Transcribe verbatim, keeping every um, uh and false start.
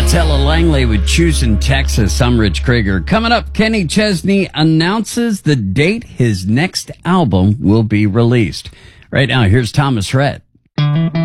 Ella Langley with Choosing Texas. I'm Rich Krieger. Coming up, Kenny Chesney announces the date his next album will be released. Right now, here's Thomas Rhett.